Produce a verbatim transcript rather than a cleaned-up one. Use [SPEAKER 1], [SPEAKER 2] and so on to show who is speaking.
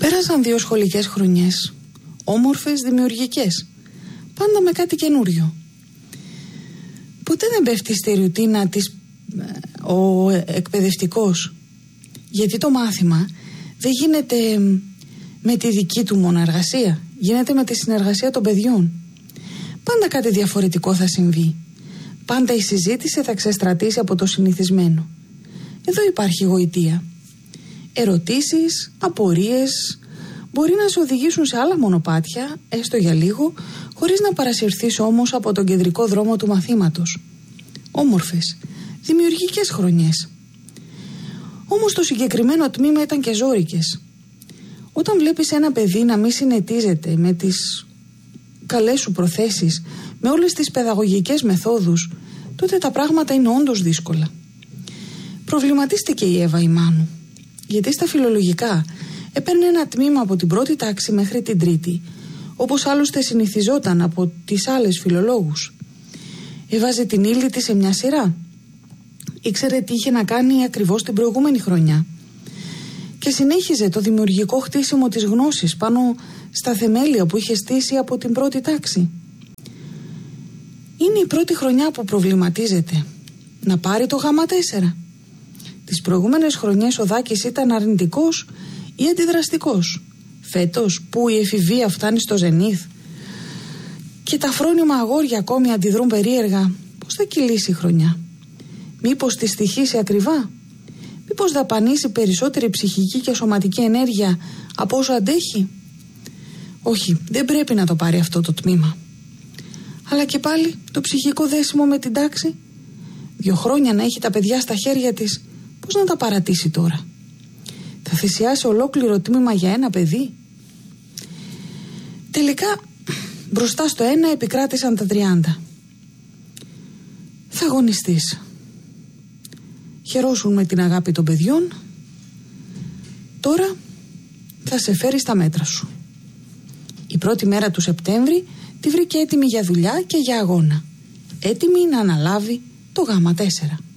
[SPEAKER 1] Πέρασαν δύο σχολικές χρονιές, όμορφες, δημιουργικές, πάντα με κάτι καινούριο. Ποτέ δεν πέφτει στη ρουτίνα της ο εκπαιδευτικός, γιατί το μάθημα δεν γίνεται με τη δική του μόνο εργασία, γίνεται με τη συνεργασία των παιδιών. Πάντα κάτι διαφορετικό θα συμβεί. Πάντα η συζήτηση θα ξεστρατήσει από το συνηθισμένο. Εδώ υπάρχει γοητεία. Ερωτήσεις, απορίες μπορεί να σε οδηγήσουν σε άλλα μονοπάτια, έστω για λίγο, χωρίς να παρασυρθείς όμως από τον κεντρικό δρόμο του μαθήματος. Όμορφες, δημιουργικές χρονιές. Όμως το συγκεκριμένο τμήμα ήταν και ζώρικες. Όταν βλέπεις ένα παιδί να μην συνετίζεται με τις καλές σου προθέσεις, με όλες τις παιδαγωγικές μεθόδους, τότε τα πράγματα είναι όντως δύσκολα. Προβληματίστηκε η Εύα η Μάνου, γιατί στα φιλολογικά έπαιρνε ένα τμήμα από την πρώτη τάξη μέχρι την τρίτη, όπως άλλωστε συνηθιζόταν από τις άλλες φιλολόγους. Έβαζε την ύλη της σε μια σειρά. Ήξερε τι είχε να κάνει ακριβώς την προηγούμενη χρονιά. Και συνέχιζε το δημιουργικό χτίσιμο της γνώσης πάνω στα θεμέλια που είχε στήσει από την πρώτη τάξη. Είναι η πρώτη χρονιά που προβληματίζεται να πάρει το γάμα τέσσερα. Τις προηγούμενες χρονιές ο Δάκης ήταν αρνητικός ή αντιδραστικός. Φέτος που η εφηβεία φτάνει στο ζενίθ και τα φρόνιμα αγόρια ακόμη αντιδρούν περίεργα, πώς θα κυλήσει η χρονιά? Μήπως τη στοιχήσει ακριβά? Μήπως δαπανίσει περισσότερη ψυχική και σωματική ενέργεια από όσο αντέχει? Όχι, δεν πρέπει να το πάρει αυτό το τμήμα. Αλλά και πάλι το ψυχικό δέσιμο με την τάξη. Δύο χρόνια να έχει τα παιδιά στα χέρια της, πώς να τα παρατήσει τώρα? Θα θυσιάσει ολόκληρο τμήμα για ένα παιδί? Τελικά μπροστά στο ένα επικράτησαν τα τριάντα. Θα αγωνιστείς. Χαιρόσουν με την αγάπη των παιδιών. Τώρα θα σε φέρει στα μέτρα σου. Η πρώτη μέρα του Σεπτέμβρη τη βρήκε έτοιμη για δουλειά και για αγώνα. Έτοιμη να αναλάβει το γάμα τέσσερα.